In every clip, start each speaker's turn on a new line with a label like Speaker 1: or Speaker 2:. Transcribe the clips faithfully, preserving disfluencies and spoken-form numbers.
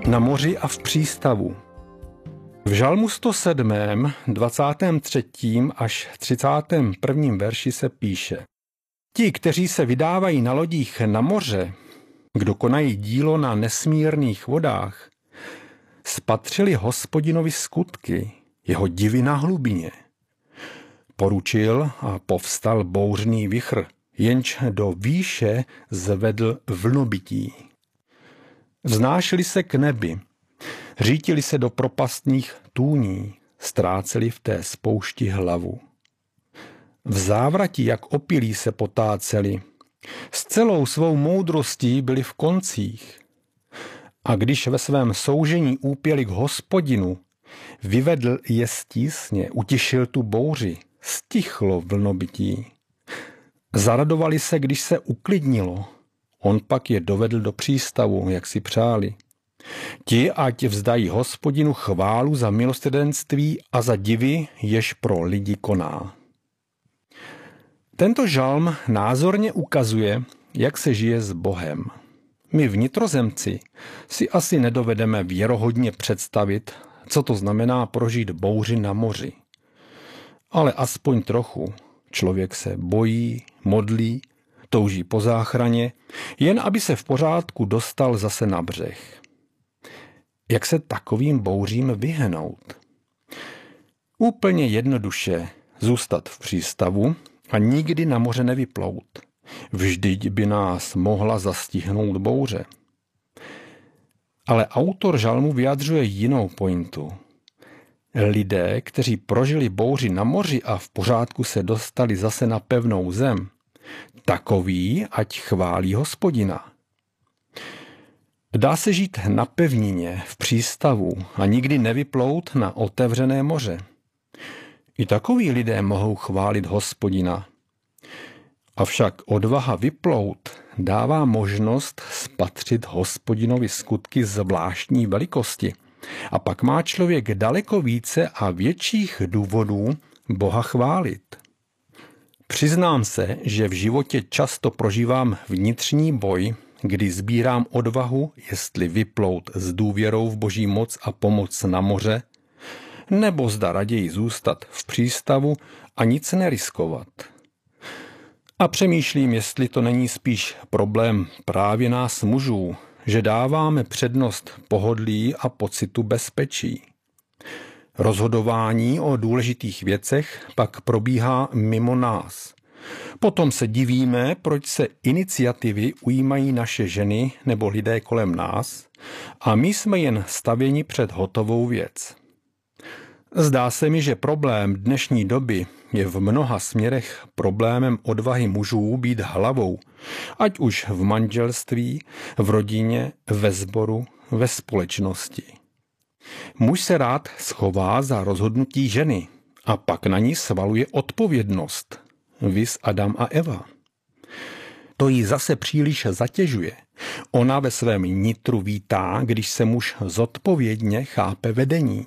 Speaker 1: Na moři a v přístavu. V Žalmu sto sedm, dvacátém třetím až třicátém prvním verši se píše: Ti, kteří se vydávají na lodích na moře, kdo konají dílo na nesmírných vodách, spatřili Hospodinovi skutky, jeho divy na hlubině. Poručil a povstal bouřný vichr, jenž do výše zvedl vlnobytí. Vznášeli se k nebi, řítili se do propastných tůní, ztráceli v té spoušti hlavu. V závrati, jak opilí, se potáceli, s celou svou moudrostí byli v koncích. A když ve svém soužení úpěli k Hospodinu, vyvedl je z tísně, utišil tu bouři, stichlo vlnobytí. Zaradovali se, když se uklidnilo, on pak je dovedl do přístavu, jak si přáli. Ti, ať vzdají Hospodinu chválu za milosrdenství a za divy, jež pro lidi koná. Tento žalm názorně ukazuje, jak se žije s Bohem. My vnitrozemci si asi nedovedeme věrohodně představit, co to znamená prožít bouři na moři. Ale aspoň trochu. Člověk se bojí, modlí, touží po záchraně, jen aby se v pořádku dostal zase na břeh. Jak se takovým bouřím vyhnout? Úplně jednoduše zůstat v přístavu a nikdy na moře nevyplout. Vždyť by nás mohla zastihnout bouře. Ale autor žalmu vyjadřuje jinou pointu. Lidé, kteří prožili bouři na moři a v pořádku se dostali zase na pevnou zem, takový, ať chválí Hospodina. Dá se žít na pevnině, v přístavu a nikdy nevyplout na otevřené moře. I takoví lidé mohou chválit Hospodina. Avšak odvaha vyplout dává možnost spatřit Hospodinovi skutky zvláštní velikosti. A pak má člověk daleko více a větších důvodů Boha chválit. Přiznám se, že v životě často prožívám vnitřní boj, kdy sbírám odvahu, jestli vyplout s důvěrou v Boží moc a pomoc na moře, nebo zda raději zůstat v přístavu a nic neriskovat. A přemýšlím, jestli to není spíš problém právě nás mužů, že dáváme přednost pohodlí a pocitu bezpečí. Rozhodování o důležitých věcech pak probíhá mimo nás. Potom se divíme, proč se iniciativy ujímají naše ženy nebo lidé kolem nás a my jsme jen stavěni před hotovou věc. Zdá se mi, že problém dnešní doby je v mnoha směrech problémem odvahy mužů být hlavou, ať už v manželství, v rodině, ve sboru, ve společnosti. Muž se rád schová za rozhodnutí ženy a pak na ní svaluje odpovědnost, viz Adam a Eva. To jí zase příliš zatěžuje. Ona ve svém nitru vítá, když se muž zodpovědně chápe vedení.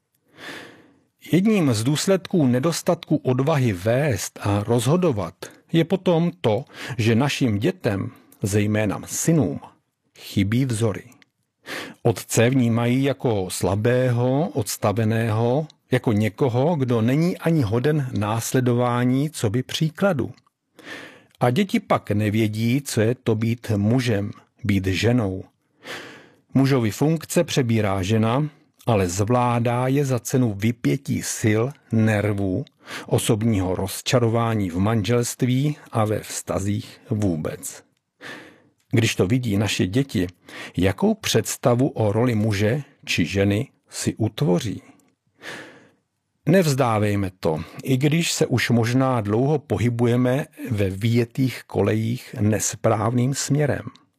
Speaker 1: Jedním z důsledků nedostatku odvahy vést a rozhodovat je potom to, že našim dětem, zejména synům, chybí vzory. Otce vnímají jako slabého, odstaveného, jako někoho, kdo není ani hoden následování coby příkladu. A děti pak nevědí, co je to být mužem, být ženou. Mužovi funkce přebírá žena, ale zvládá je za cenu vypětí sil, nervů, osobního rozčarování v manželství a ve vztazích vůbec. Když to vidí naše děti, jakou představu o roli muže či ženy si utvoří? Nevzdávejme to, i když se už možná dlouho pohybujeme ve vyjetých kolejích nesprávným směrem.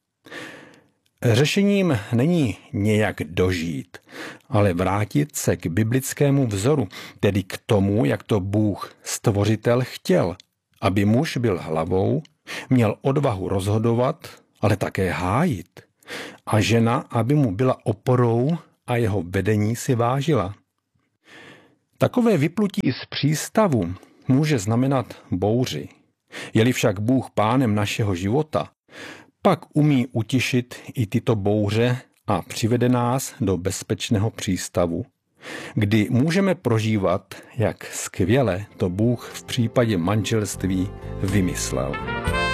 Speaker 1: Řešením není nějak dožít, ale vrátit se k biblickému vzoru, tedy k tomu, jak to Bůh stvořitel chtěl, aby muž byl hlavou, měl odvahu rozhodovat, ale také hájit, a žena, aby mu byla oporou a jeho vedení si vážila. Takové vyplutí z přístavu může znamenat bouři. Je-li však Bůh pánem našeho života, pak umí utišit i tyto bouře a přivede nás do bezpečného přístavu, kdy můžeme prožívat, jak skvěle to Bůh v případě manželství vymyslel.